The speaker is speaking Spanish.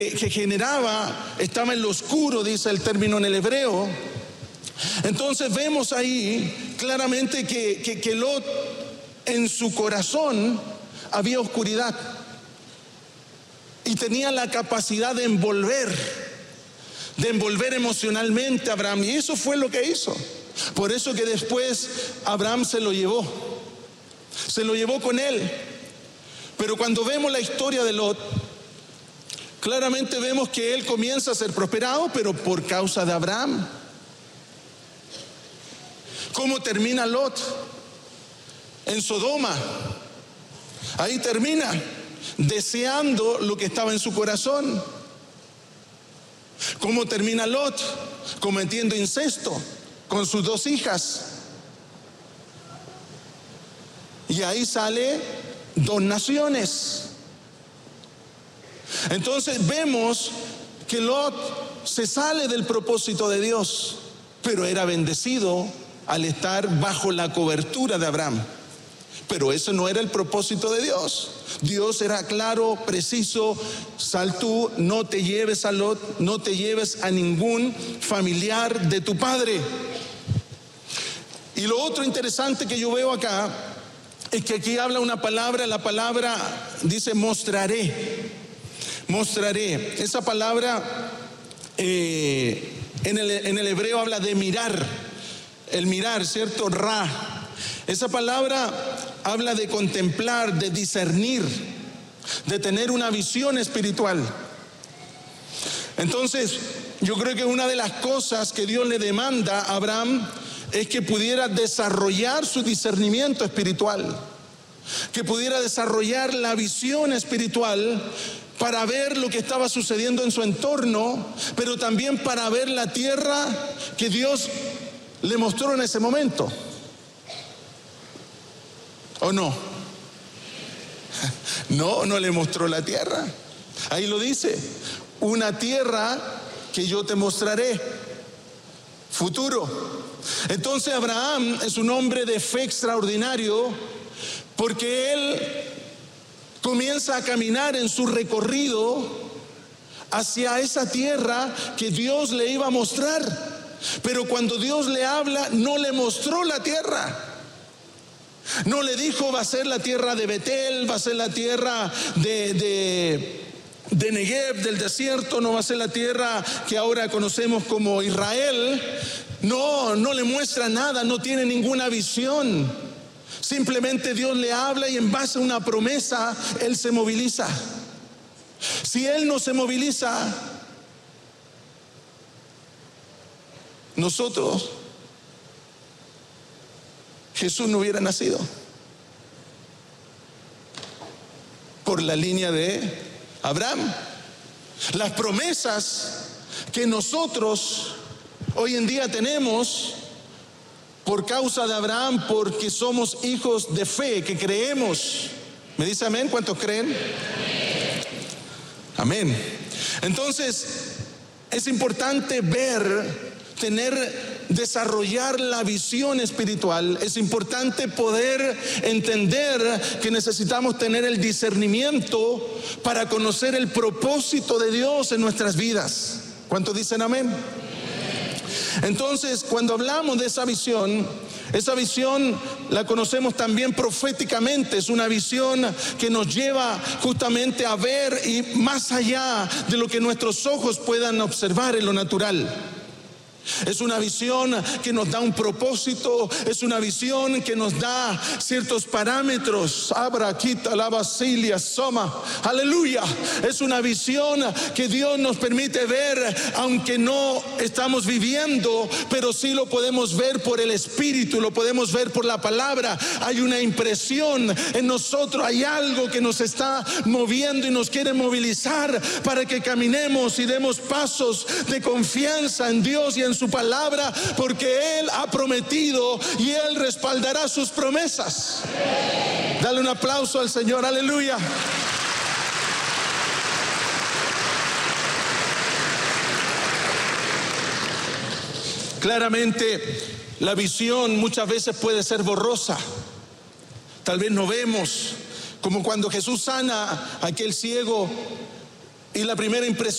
que generaba, estaba en lo oscuro, dice el término en el hebreo. Entonces vemos ahí claramente que Lot, en su corazón había oscuridad y tenía la capacidad de envolver emocionalmente a Abraham, y eso fue lo que hizo. Por eso que después Abraham se lo llevó con él. Pero cuando vemos la historia de Lot, claramente vemos que él comienza a ser prosperado, pero por causa de Abraham. ¿Cómo termina Lot? En Sodoma. Ahí termina, deseando lo que estaba en su corazón. ¿Cómo termina Lot? Cometiendo incesto con sus 2 hijas. Y ahí sale 2 naciones. Entonces vemos que Lot se sale del propósito de Dios, pero era bendecido al estar bajo la cobertura de Abraham. Pero eso no era el propósito de Dios. Dios era claro, preciso: sal tú, no te lleves a Lot, no te lleves a ningún familiar de tu padre. Y lo otro interesante que yo veo acá es que aquí habla una palabra, la palabra dice mostraré. Mostraré. Esa palabra en el hebreo habla de mirar. El mirar, ¿cierto? Ra. Esa palabra habla de contemplar, de discernir, de tener una visión espiritual. Entonces, yo creo que una de las cosas que Dios le demanda a Abraham es que pudiera desarrollar su discernimiento espiritual, que pudiera desarrollar la visión espiritual para ver lo que estaba sucediendo en su entorno, pero también para ver la tierra que Dios le mostró en ese momento. ¿O no? No le mostró la tierra. Ahí lo dice: una tierra que yo te mostraré. Futuro. Entonces Abraham es un hombre de fe extraordinario, porque él comienza a caminar en su recorrido hacia esa tierra que Dios le iba a mostrar. Pero cuando Dios le habla, no le mostró la tierra. No le dijo: va a ser la tierra de Betel, va a ser la tierra de Negev, del desierto, no va a ser la tierra que ahora conocemos como Israel. No le muestra nada, no tiene ninguna visión. Simplemente Dios le habla y en base a una promesa él se moviliza. Si él no se moviliza, nosotros, Jesús no hubiera nacido por la línea de Abraham. Las promesas que nosotros hoy en día tenemos por causa de Abraham, porque somos hijos de fe, que creemos. ¿Me dice amén? ¿Cuántos creen? Amén. Entonces es importante desarrollar la visión espiritual. Es importante poder entender que necesitamos tener el discernimiento para conocer el propósito de Dios en nuestras vidas. ¿Cuántos dicen amén? Entonces, cuando hablamos de esa visión la conocemos también proféticamente. Es una visión que nos lleva justamente a ver y más allá de lo que nuestros ojos puedan observar en lo natural. Es una visión que nos da un propósito, es una visión que nos da ciertos parámetros. Abra, quita, la basilia, soma, aleluya. Es una visión que Dios nos permite ver, aunque no estamos viviendo, pero sí lo podemos ver por el Espíritu, lo podemos ver por la palabra. Hay una impresión en nosotros, hay algo que nos está moviendo y nos quiere movilizar para que caminemos y demos pasos de confianza en Dios y en su palabra, porque Él ha prometido y Él respaldará sus promesas. Dale un aplauso al Señor, aleluya. Claramente la visión muchas veces puede ser borrosa. Tal vez no vemos, como cuando Jesús sana a aquel ciego Y la primera impresión